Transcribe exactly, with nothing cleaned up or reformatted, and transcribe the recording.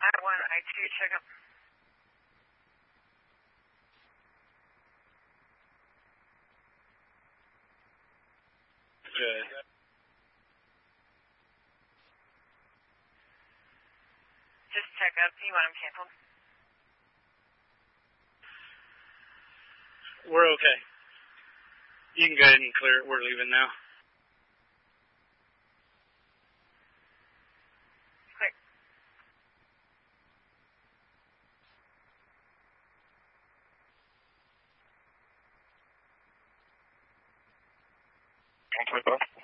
I one, I two, check up. Good. Just check up. You want them canceled? We're okay. You can go ahead and clear it. We're leaving now. Quick. one twenty-five.